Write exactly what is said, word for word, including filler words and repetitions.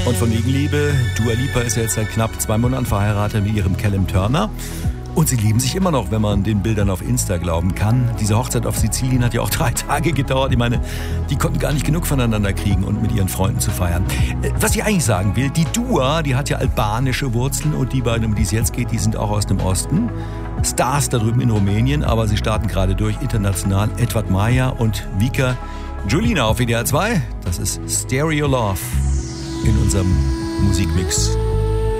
Und von wegen Liebe, Dua Lipa ist ja jetzt seit knapp zwei Monaten verheiratet mit ihrem Callum Turner. Und sie lieben sich immer noch, wenn man den Bildern auf Insta glauben kann. Diese Hochzeit auf Sizilien hat ja auch drei Tage gedauert. Ich meine, die konnten gar nicht genug voneinander kriegen und mit ihren Freunden zu feiern. Was ich eigentlich sagen will, die Dua, die hat ja albanische Wurzeln und die beiden, um die es jetzt geht, die sind auch aus dem Osten. Stars da drüben in Rumänien, aber sie starten gerade durch international. Edward Maya und Vika Julina auf W D R zwei. Das ist Stereo Love in unserem Musikmix.